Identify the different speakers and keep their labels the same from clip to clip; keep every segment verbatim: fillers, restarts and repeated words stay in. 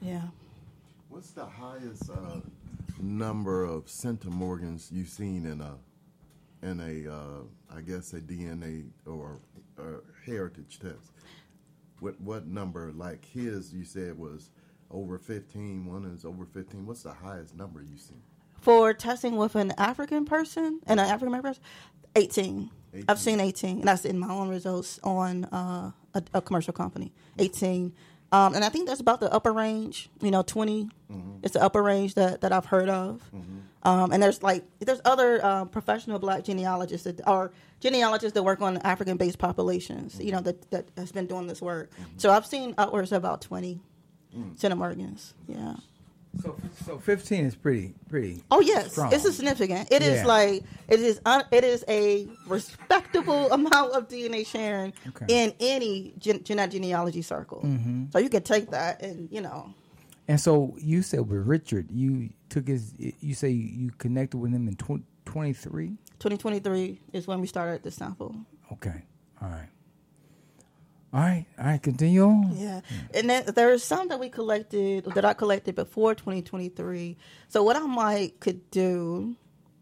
Speaker 1: Yeah.
Speaker 2: What's the highest uh, number of centimorgans you've seen in a in a uh, I guess a D N A or uh, heritage test? What what number? Like his, you said was over fifteen. One is over fifteen. What's the highest number you've seen?
Speaker 1: For testing with an African person and an African American person, eighteen. eighteen. I've seen eighteen, and that's in my own results on uh, a, a commercial company. eighteen. Um, and I think that's about the upper range, you know, twenty. Mm-hmm. It's the upper range that, that I've heard of. Mm-hmm. Um, and there's like, there's other uh, professional black genealogists that or genealogists that work on African-based populations, mm-hmm. you know, that, that has been doing this work. Mm-hmm. So I've seen upwards of about twenty mm. centimorgans. Yeah.
Speaker 3: So, so fifteen is pretty, pretty.
Speaker 1: Oh yes,
Speaker 3: strong.
Speaker 1: It's a significant. It
Speaker 3: yeah.
Speaker 1: is like it is. Un, it is a respectable amount of D N A sharing okay. in any gen, genetic genealogy circle. Mm-hmm. So you can take that, and you know.
Speaker 3: And so you said with Richard, you took his. You say you connected with him in twenty-three.
Speaker 1: twenty twenty-three is when we started the sample.
Speaker 3: Okay. All right. All right, all right, continue on.
Speaker 1: Yeah, and then there's some that we collected, that I collected before twenty twenty-three. So what I might could do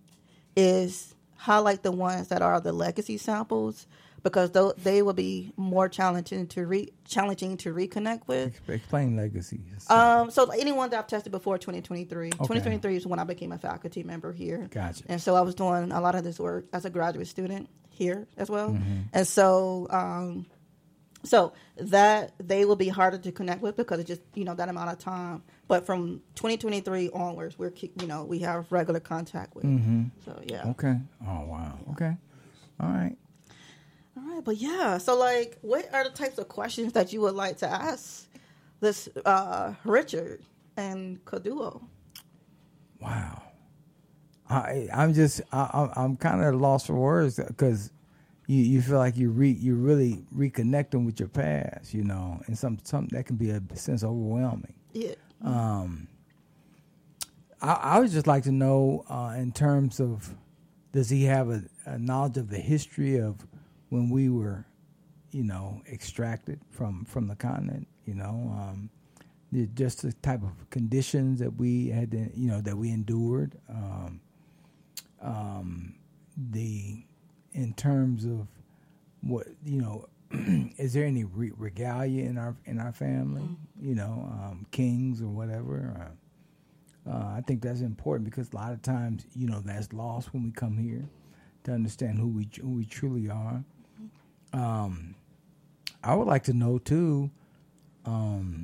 Speaker 1: is highlight the ones that are the legacy samples, because th- they will be more challenging to re- challenging to reconnect with.
Speaker 3: Explain legacy.
Speaker 1: Um, so anyone that I've tested before twenty twenty-three. Okay. twenty twenty-three is when I became a faculty member here.
Speaker 3: Gotcha.
Speaker 1: And so I was doing a lot of this work as a graduate student here as well. Mm-hmm. And so... Um, So that they will be harder to connect with because it's just, you know, that amount of time. But from twenty twenty-three onwards, we're, you know, we have regular contact with. Mm-hmm. So, yeah.
Speaker 3: Okay. Oh, wow. Okay. All right.
Speaker 1: All right. But, yeah. So, like, what are the types of questions that you would like to ask this uh, Richard and Kaduo?
Speaker 3: Wow. I, I'm just, I, I'm kind of lost for words because... You, you feel like you re, you're really reconnecting with your past, you know, and some some that can be a sense overwhelming.
Speaker 1: Yeah.
Speaker 3: Um. I, I would just like to know, uh, in terms of, does he have a, a knowledge of the history of when we were, you know, extracted from, from the continent, you know, um, the, just the type of conditions that we had, to, you know, that we endured, um, um, the. In terms of what, you know, is there any re- regalia in our in our family? Mm-hmm. You know, um, kings or whatever. Uh, uh, I think that's important because a lot of times, you know, that's lost when we come here to understand who we who we truly are. Mm-hmm. Um, I would like to know too, um,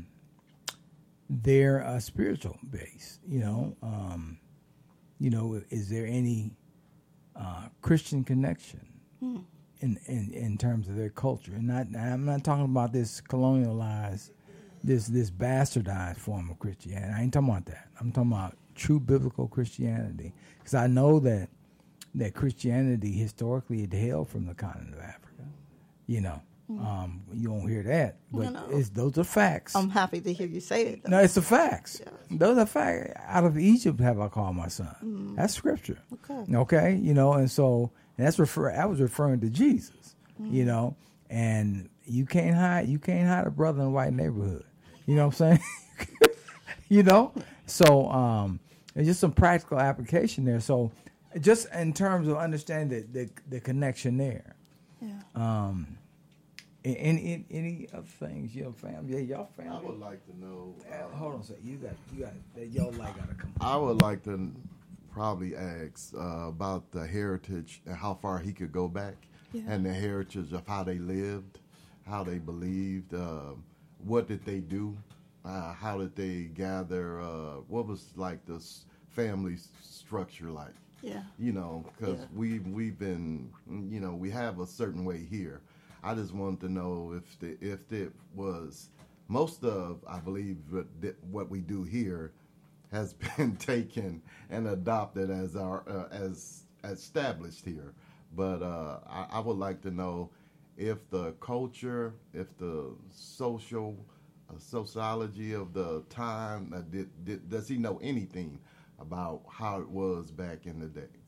Speaker 3: their uh, spiritual base. You know, um, you know, is there any Uh, Christian connection hmm. in, in in terms of their culture, and not I'm not talking about this colonialized, this this bastardized form of Christianity. I ain't talking about that. I'm talking about true biblical Christianity, because I know that that Christianity historically had hailed from the continent of Africa. You know, hmm. um, you won't hear that, but no, no. It's, those are facts.
Speaker 1: I'm happy to hear you say it, though.
Speaker 3: No, it's the facts.
Speaker 1: Yeah.
Speaker 3: Those are facts. Out of Egypt have I called my son. Mm. That's scripture.
Speaker 1: Okay.
Speaker 3: Okay. You know, and so and that's refer. I was referring to Jesus. Mm. You know, and you can't hide. You can't hide a brother in a white neighborhood. You know what I'm saying? You know. So um, there's just some practical application there. So just in terms of understanding the the, the connection there.
Speaker 1: Yeah. Um,
Speaker 3: Any any other things, your family, yeah, y'all family.
Speaker 2: I would like to know.
Speaker 3: Uh, hold on a second. You got you got that y'all like gotta come.
Speaker 2: I would like to probably ask uh, about the heritage and how far he could go back, yeah. and the heritage of how they lived, how they believed, uh, what did they do, uh, how did they gather, uh, what was like this family structure like.
Speaker 1: Yeah.
Speaker 2: You know, because
Speaker 1: yeah.
Speaker 2: we we've been, you know, we have a certain way here. I just wanted to know if the, if it was most of, I believe, what we do here has been taken and adopted as our uh, as established here. But uh, I, I would like to know if the culture, if the social uh, sociology of the time, uh, did, did, does he know anything about how it was back in the day?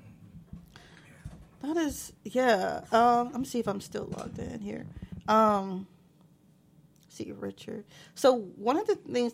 Speaker 1: That is, yeah. Um, let me see if I'm still logged in here. Um, see, Richard. So one of the things